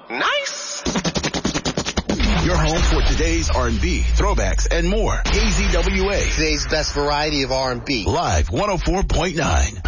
Nice. Your home for today's R&B, throwbacks, and more. KZWA. Today's best variety of R&B. Live 104.9.